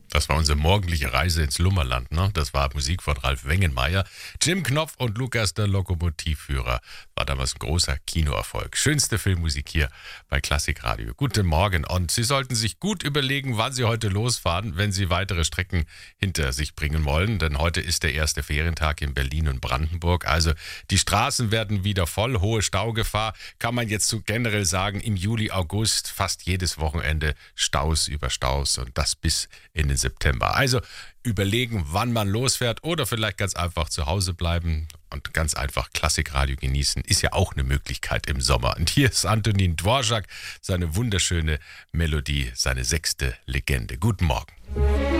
Das war unsere morgendliche Reise ins Lummerland, ne? Das war Musik von Ralf Wengenmeier. Jim Knopf und Lukas, der Lokomotivführer. War damals ein großer Kinoerfolg. Schönste Filmmusik hier bei Klassikradio. Guten Morgen. Und Sie sollten sich gut überlegen, wann Sie heute losfahren, wenn Sie weitere Strecken hinter sich bringen wollen. Denn heute ist der erste Ferientag in Berlin und Brandenburg. Also die Straßen werden wieder voll. Hohe Staugefahr. Kann man jetzt so generell sagen, im Juli, August fast jedes Wochenende Staus über Staus. Und das bis in den September. Also überlegen, wann man losfährt oder vielleicht ganz einfach zu Hause bleiben und ganz einfach Klassikradio genießen, ist ja auch eine Möglichkeit im Sommer. Und hier ist Antonin Dvorak, seine wunderschöne Melodie, seine sechste Legende. Guten Morgen.